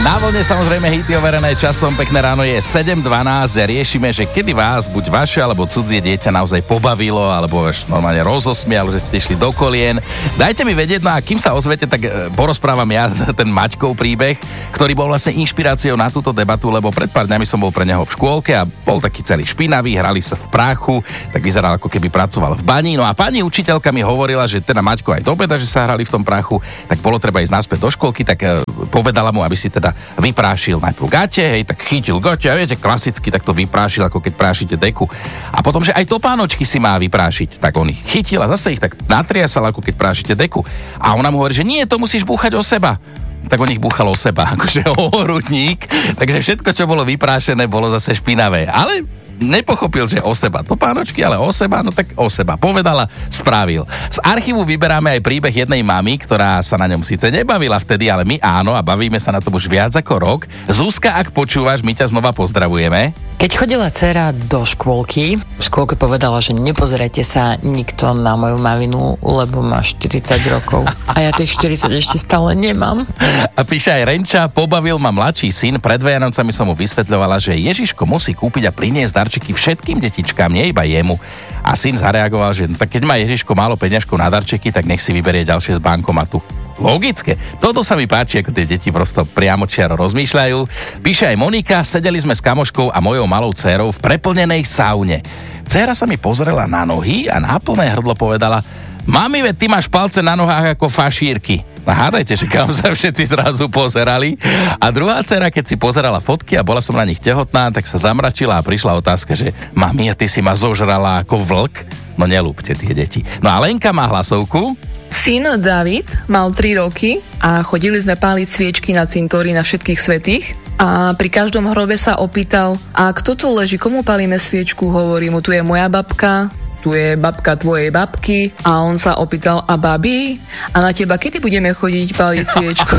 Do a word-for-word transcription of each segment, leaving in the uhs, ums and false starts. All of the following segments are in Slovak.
Na vlne samozrejme hity overené časom, pekné ráno je sedem dvanásť a riešime, že kedy vás buď vaše alebo cudzie dieťa naozaj pobavilo alebo až normálne rozosmialo, že ste išli do kolien. Dajte mi vedieť, no a kým sa ozvete, tak porozprávam ja ten Maťkov príbeh, ktorý bol vlastne inšpiráciou na túto debatu, lebo pred pár dňami som bol pre neho v škôlke a bol taký celý špinavý, hrali sa v prachu, tak vyzeral ako keby pracoval v bani. No a pani učiteľka mi hovorila, že teda Maťko aj do beda, že sa hrali v tom prachu, tak bolo treba ísť naspäť do škôlky, tak povedala mu, aby si teda vyprášil najprv gate, hej, tak chytil gate a viete, klasicky tak to vyprášil, ako keď prášite deku. A potom, že aj topánočky si má vyprášiť, tak on ich chytil a zase ich tak natriasal, ako keď prášite deku. A ona mu hovorí, že nie, to musíš búchať o seba. Tak on ich búchal o seba, akože o hrudník, takže všetko, čo bolo vyprášené, bolo zase špinavé. Ale nepochopil, že o seba. To pánočky, ale o seba, no tak o seba. Povedala, spravil. Z archívu vyberáme aj príbeh jednej mamy, ktorá sa na ňom síce nebavila vtedy, ale my áno a bavíme sa na tom už viac ako rok. Zuzka, ak počúvaš, my ťa znova pozdravujeme. Keď chodila dcera do škôlky, v škôlke povedala, že nepozerajte sa nikto na moju maminu, lebo má štyridsať rokov. A ja tých štyridsať ešte stále nemám. A píše aj Renča, pobavil ma mladší syn, pred Vianocami som mu vysvetľovala, že Ježiško musí kúpiť a priniesť darčeky všetkým detičkám, nie iba jemu. A syn zareagoval, že no, tak keď má Ježiško málo peňažkov na darčeky, tak nech si vyberie ďalšie z bankomatu. Logické. Toto sa mi páči, ako tie deti prosto priamočiaro rozmýšľajú. Píše aj Monika, sedeli sme s kamoškou a mojou malou dcérou v preplnenej saune. Dcéra sa mi pozrela na nohy a na plné hrdlo povedala: Mami, veď ty máš palce na nohách ako fašírky. A hádajte, že kam sa všetci zrazu pozerali. A druhá dcera, keď si pozerala fotky a bola som na nich tehotná, tak sa zamračila a prišla otázka, že mami, a ty si ma zožrala ako vlk? No nelúbte tie deti. No a Lenka má hlasovku. Syn David mal tri roky a chodili sme páliť sviečky na cintóri na všetkých svätých a pri každom hrobe sa opýtal: a kto tu leží, komu palíme sviečku? Hovorí mu, tu je moja babka, tu je babka tvojej babky. A on sa opýtal: a babi? A na teba kedy budeme chodiť páliť sviečku?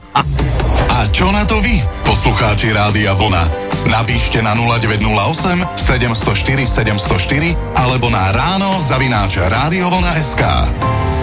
A čo na to vy, poslucháči Rádia Vlna? Napíšte na nula deväť nula osem sedem nula štyri sedem nula štyri alebo na ráno zavináč rádiovlna bodka es ká.